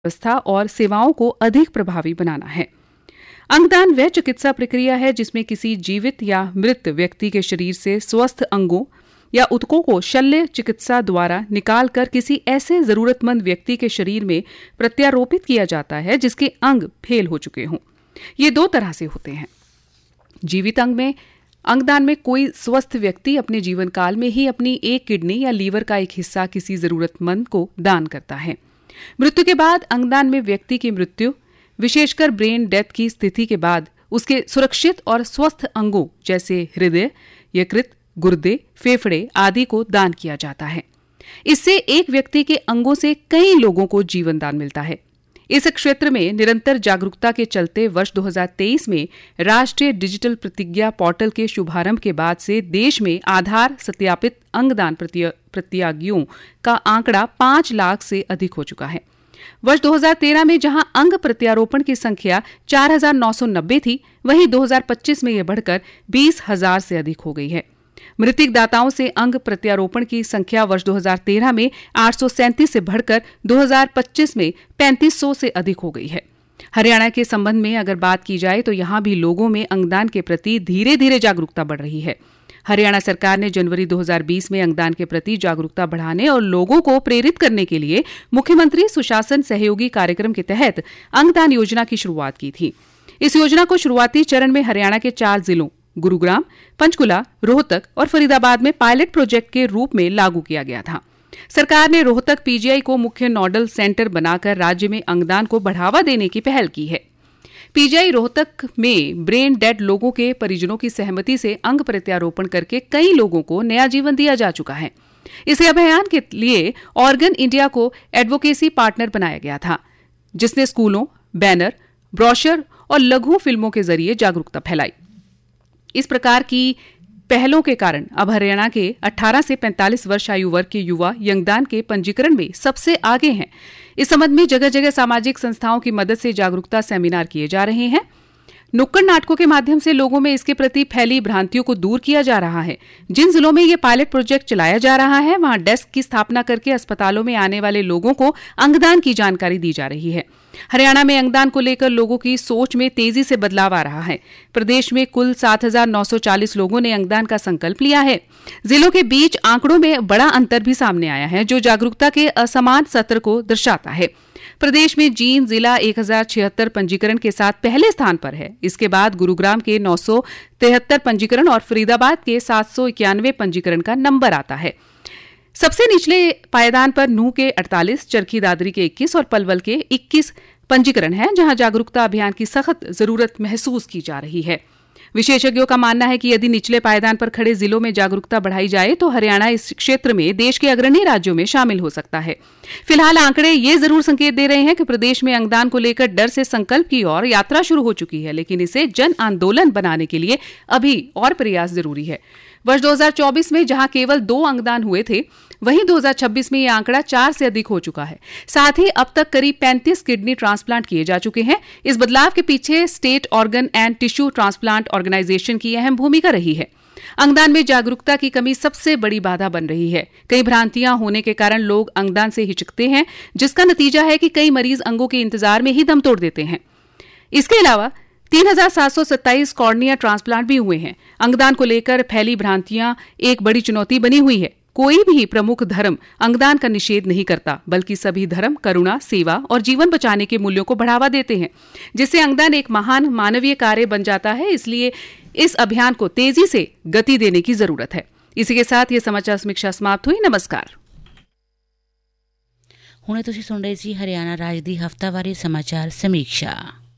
व्यवस्था और सेवाओं को अधिक प्रभावी बनाना है। अंगदान वह चिकित्सा प्रक्रिया है जिसमें किसी जीवित या मृत व्यक्ति के शरीर से स्वस्थ अंगों या ऊतकों को शल्य चिकित्सा द्वारा निकालकर किसी ऐसे जरूरतमंद व्यक्ति के शरीर में प्रत्यारोपित किया जाता है जिसके अंग फेल हो चुके हों। ये दो तरह से होते हैं। जीवित अंगदान में कोई स्वस्थ व्यक्ति अपने जीवन काल में ही अपनी एक किडनी या लीवर का एक हिस्सा किसी जरूरतमंद को दान करता है। मृत्यु के बाद अंगदान में व्यक्ति की मृत्यु, विशेषकर ब्रेन डेथ की स्थिति के बाद उसके सुरक्षित और स्वस्थ अंगों जैसे हृदय, यकृत, गुर्दे, फेफड़े आदि को दान किया जाता है। इससे एक व्यक्ति के अंगों से कई लोगों को जीवन दान मिलता है। इस क्षेत्र में निरंतर जागरूकता के चलते वर्ष 2023 में राष्ट्रीय डिजिटल प्रतिज्ञा पोर्टल के शुभारंभ के बाद से देश में आधार सत्यापित अंगदान प्रत्यागियों का आंकड़ा 5 लाख से अधिक हो चुका है। वर्ष 2013 में जहां अंग प्रत्यारोपण की संख्या 4,990 थी, वहीं 2025 में यह बढ़कर 20,000 से अधिक हो गई है। मृतिक दाताओं से अंग प्रत्यारोपण की संख्या वर्ष 2013 में 837 से बढ़कर 2025 में 3500 से अधिक हो गई है। हरियाणा के संबंध में अगर बात की जाए तो यहां भी लोगों में अंगदान के प्रति धीरे धीरे जागरूकता बढ़ रही है। हरियाणा सरकार ने जनवरी 2020 में अंगदान के प्रति जागरूकता बढ़ाने और लोगों को प्रेरित करने के लिए मुख्यमंत्री सुशासन सहयोगी कार्यक्रम के तहत अंगदान योजना की शुरुआत की थी। इस योजना को शुरुआती चरण में हरियाणा के 4 जिलों गुरुग्राम, पंचकुला, रोहतक और फरीदाबाद में पायलट प्रोजेक्ट के रूप में लागू किया गया था। सरकार ने रोहतक पीजीआई को मुख्य नोडल सेंटर बनाकर राज्य में अंगदान को बढ़ावा देने की पहल की है। पीजीआई रोहतक में ब्रेन डेड लोगों के परिजनों की सहमति से अंग प्रत्यारोपण करके कई लोगों को नया जीवन दिया जा चुका है। इस अभियान के लिए ऑर्गन इंडिया को एडवोकेसी पार्टनर बनाया गया था, जिसने स्कूलों, बैनर, ब्रोशर और लघु फिल्मों के जरिए जागरूकता फैलाई। इस प्रकार की पहलों के कारण अब हरियाणा के 18 से 45 वर्ष आयु वर्ग के युवा अंगदान के पंजीकरण में सबसे आगे हैं। इस संबंध में जगह जगह सामाजिक संस्थाओं की मदद से जागरूकता सेमिनार किए जा रहे हैं। नुक्कड़ नाटकों के माध्यम से लोगों में इसके प्रति फैली भ्रांतियों को दूर किया जा रहा है। जिन जिलों में ये पायलट प्रोजेक्ट चलाया जा रहा है, वहां डेस्क की स्थापना करके अस्पतालों में आने वाले लोगों को अंगदान की जानकारी दी जा रही है। हरियाणा में अंगदान को लेकर लोगों की सोच में तेजी से बदलाव आ रहा है। प्रदेश में कुल 7,940 लोगों ने अंगदान का संकल्प लिया है। जिलों के बीच आंकड़ों में बड़ा अंतर भी सामने आया है, जो जागरूकता के असमान स्तर को दर्शाता है। प्रदेश में जींद जिला 1076 पंजीकरण के साथ पहले स्थान पर है। इसके बाद गुरुग्राम के 973 पंजीकरण और फरीदाबाद के 791 पंजीकरण का नंबर आता है। सबसे निचले पायदान पर नूंह के 48, चरखी दादरी के 21 और पलवल के 21 पंजीकरण हैं, जहां जागरूकता अभियान की सख्त जरूरत महसूस की जा रही है। विशेषज्ञों का मानना है कि यदि निचले पायदान पर खड़े जिलों में जागरूकता बढ़ाई जाए तो हरियाणा इस क्षेत्र में देश के अग्रणी राज्यों में शामिल हो सकता है। फिलहाल आंकड़े ये जरूर संकेत दे रहे हैं कि प्रदेश में अंगदान को लेकर डर से संकल्प की ओर यात्रा शुरू हो चुकी है, लेकिन इसे जन आंदोलन बनाने के लिए अभी और प्रयास जरूरी है। वर्ष 2024 में जहां केवल 2 अंगदान हुए थे, वहीं 2026 में यह आंकड़ा 4 से अधिक हो चुका है। साथ ही अब तक करीब 35 किडनी ट्रांसप्लांट किए जा चुके हैं। इस बदलाव के पीछे state organ and tissue transplant organisation की अहम भूमिका रही है। अंगदान में जागरूकता की कमी सबसे बड़ी बाधा बन रही है। कई भ्रांतियां होने के कारण लोग अंगदान से हिचकते हैं, जिसका नतीजा है कि कई मरीज अंगों के इंतजार में ही दम तोड़ देते हैं। इसके अलावा 3,727 कॉर्निया ट्रांसप्लांट भी हुए हैं। अंगदान को लेकर फैली भ्रांतियां एक बड़ी चुनौती बनी हुई है। कोई भी प्रमुख धर्म अंगदान का निषेध नहीं करता, बल्कि सभी धर्म करुणा, सेवा और जीवन बचाने के मूल्यों को बढ़ावा देते हैं, जिससे अंगदान एक महान मानवीय कार्य बन जाता है। इसलिए इस अभियान को तेजी से गति देने की जरूरत है। इसी के साथ ये समाचार समीक्षा समाप्त हुई। नमस्कार। हुणे तुसीं सुन रहे सी हरियाणा राज दी हफ्तावारी समाचार समीक्षा।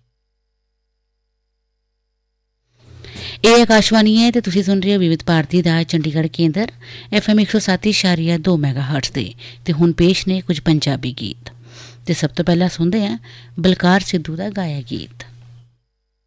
ਇਹ ਆਕਾਸ਼ਵਾਣੀ ਹੈ ਤੇ ਤੁਸੀਂ ਸੁਣ ਰਹੇ ਹੋ ਵਿਵਿਧ ਭਾਰਤੀ ਦਾ ਚੰਡੀਗੜ੍ਹ ਕੇਂਦਰ FM 107.2 ਮੈਗਾਹਰਟਜ਼ ਤੇ। ਤੇ ਹੁਣ ਪੇਸ਼ ਨੇ ਕੁਝ ਪੰਜਾਬੀ ਗੀਤ ਤੇ ਸਭ ਤੋਂ ਪਹਿਲਾਂ ਸੁਣਦੇ ਹਾਂ ਬਲਕਾਰ ਸਿੱਧੂ ਦਾ ਗਾਇਆ ਗੀਤ।